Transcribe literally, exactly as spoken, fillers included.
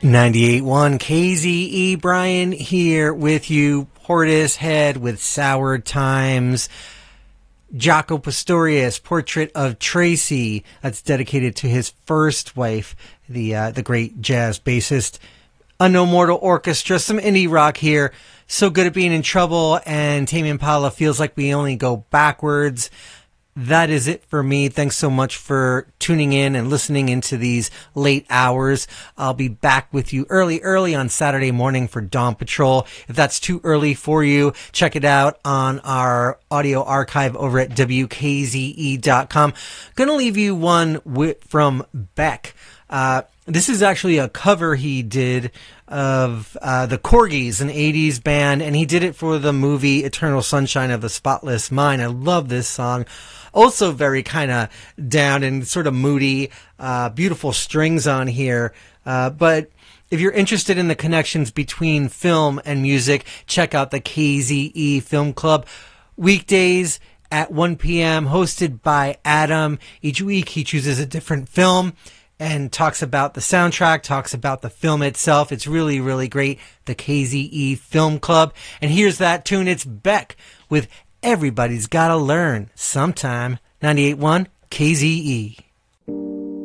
ninety-eight point one K Z E, Brian here with you. Portishead with Sour Times. Jaco Pastorius, Portrait of Tracy. That's dedicated to his first wife, the uh, the great jazz bassist. Unknown Mortal Orchestra, some indie rock here. So Good at Being in Trouble, and Tame Impala, Feels Like We Only Go Backwards. That is it for me. Thanks so much for tuning in and listening into these late hours. I'll be back with you early, early on Saturday morning for Dawn Patrol. If that's too early for you, check it out on our audio archive over at W K Z E dot com. Gonna leave you one with, from Beck. Uh, this is actually a cover he did of uh, the Corgis, an eighties band, and he did it for the movie Eternal Sunshine of the Spotless Mind. I love this song. Also very kind of down and sort of moody, uh, beautiful strings on here. Uh, but if you're interested in the connections between film and music, check out the K Z E Film Club. Weekdays at one p.m., hosted by Adam. Each week he chooses a different film and talks about the soundtrack, talks about the film itself. It's really, really great. The K Z E Film Club. And here's that tune. It's Beck with Everybody's Gotta Learn Sometime. ninety-eight point one K Z E.